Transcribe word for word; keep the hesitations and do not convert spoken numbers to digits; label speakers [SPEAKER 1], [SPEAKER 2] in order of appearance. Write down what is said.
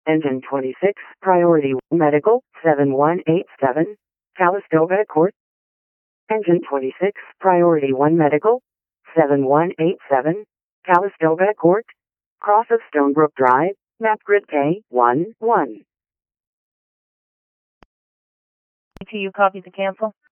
[SPEAKER 1] Engine twenty-six, Priority Medical, seven one eight seven, Calistoga Court. Engine twenty-six, Priority one Medical, seven one eight seven, Calistoga Court, cross of Stonebrook Drive, map grid K one one.
[SPEAKER 2] Do you copy the cancel?